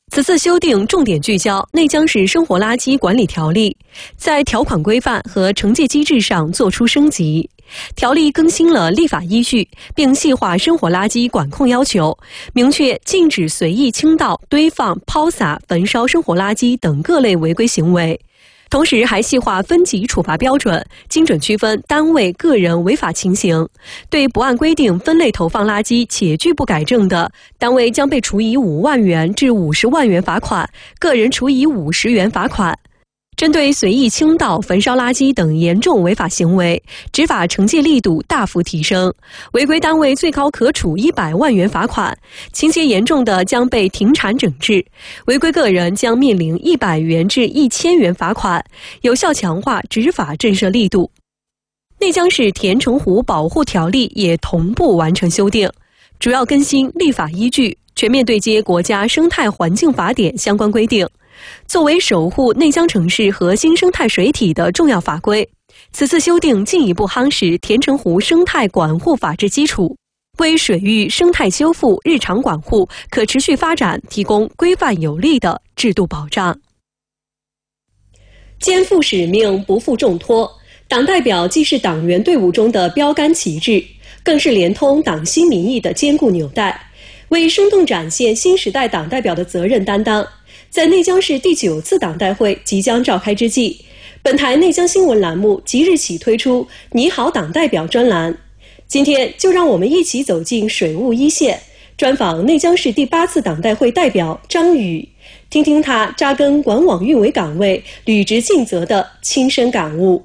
此次修订重点聚焦内江市生活垃圾管理条例，在条款规范和惩戒机制上作出升级。条例更新了立法依据，并细化生活垃圾管控要求，明确禁止随意倾倒、堆放、抛洒、焚烧生活垃圾等各类违规行为。同时还细化分级处罚标准，精准区分单位、个人违法情形。对不按规定分类投放垃圾且拒不改正的，单位将被处以5万元至50万元罚款，个人处以50元罚款。针对随意倾倒、焚烧垃圾等严重违法行为，执法惩戒力度大幅提升，违规单位最高可处100万元罚款，情节严重的将被停产整治，违规个人将面临100元至1000元罚款，有效强化执法震慑力度。内江市田城湖保护条例也同步完成修订，主要更新立法依据，全面对接国家生态环境法典相关规定。作为守护内江城市核心生态水体的重要法规，此次修订进一步夯实田城湖生态管护法治基础，为水域生态修复、日常管护、可持续发展提供规范有力的制度保障。肩负使命，不负重托，党代表既是党员队伍中的标杆旗帜，更是连通党心民意的坚固纽带，为生动展现新时代党代表的责任担当。在内江市第9次党代会即将召开之际，本台内江新闻栏目即日起推出“你好，党代表”专栏。今天就让我们一起走进水务一线，专访内江市第8次党代会代表张宇，听听他扎根管网运维岗位、履职尽责的亲身感悟。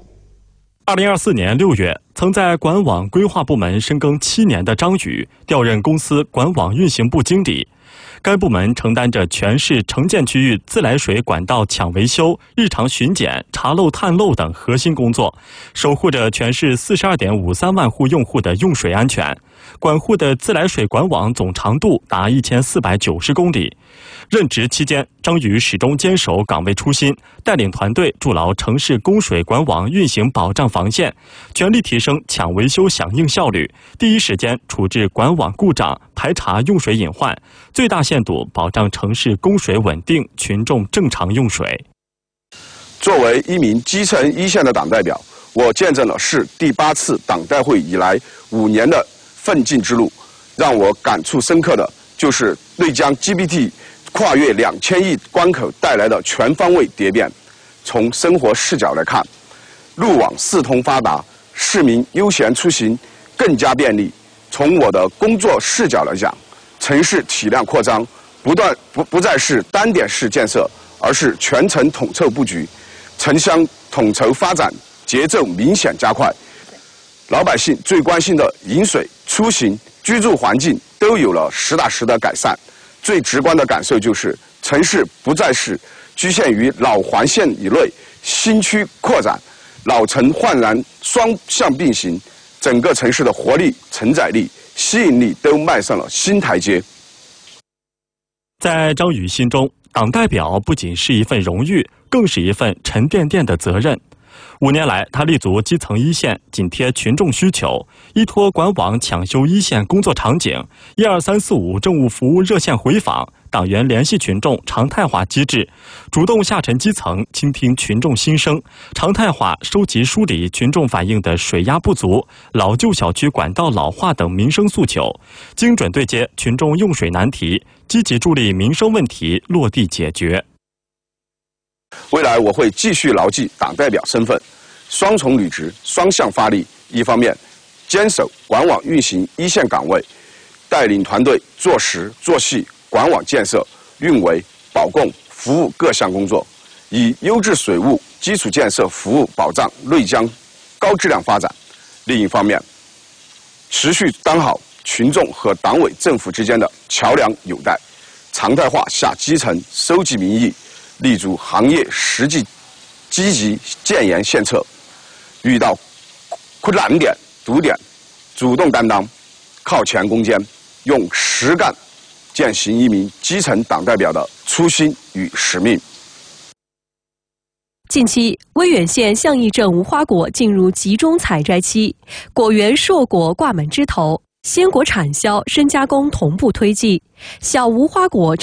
2024年6月，曾在管网规划部门深耕7年的张宇调任公司管网运行部经理。该部门承担着全市城建区域自来水管道抢维修、日常巡检、查漏探漏等核心工作，守护着全市42.53万户用户的用水安全，管护的自来水管网总长度达1490公里。任职期间，张宇始终坚守岗位初心，带领团队筑牢城市供水管网运行保障防线，全力提升抢维修响应效率，第一时间处置管网故障，排查用水隐患，最大限度保障城市供水稳定，群众正常用水。 作为一名基层一线的党代表，我见证了市第8次党代会以来5年的奋进之路。让我感触深刻的就是内江 GPT 跨越2000亿关口带来的全方位蝶变。从生活视角来看，路网四通发达，市民悠闲出行更加便利。从我的工作视角来讲，城市体量扩张不再是单点式建设，而是全城统筹布局，城乡统筹发展节奏明显加快。老百姓最关心的饮水、出行、居住环境都有了实打实的改善。最直观的感受就是，城市不再是局限于老环线以内，新区扩展，老城焕然双向并行，整个城市的活力、承载力、吸引力都迈上了新台阶。 在张宇心中，党代表不仅是一份荣誉，更是一份沉甸甸的责任。5年来，他立足基层一线，紧贴群众需求，依托管网抢修一线工作场景，12345政务服务热线回访，党员联系群众常态化机制，主动下沉基层，倾听群众心声，常态化收集梳理群众反映的水压不足、老旧小区管道老化等民生诉求，精准对接群众用水难题，积极助力民生问题落地解决。 未来我会继续牢记党代表身份，双重履职，双向发力。一方面，坚守管网运行一线岗位，带领团队做实做细管网建设、运维、保供、服务各项工作，以优质水务基础建设服务保障内江高质量发展。另一方面，持续当好群众和党委政府之间的桥梁纽带，常态化下基层收集民意，立足行业实际，积极建言献策，遇到困难点、堵点，主动担当，靠前攻坚，用实干践行一名基层党代表的初心与使命。 近期，威远县象义镇无花果进入集中采摘期，果园硕果挂满枝头，鲜果产销、深加工同步推进，小无花果